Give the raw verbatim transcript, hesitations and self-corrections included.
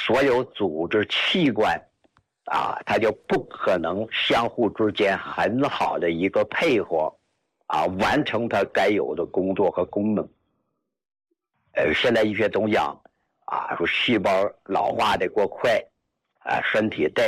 所有组织器官啊，它就不可能相互之间很好的一个配合啊，完成它该有的工作和功能。呃，现在医学总讲啊，说细胞老化的过快啊，身体代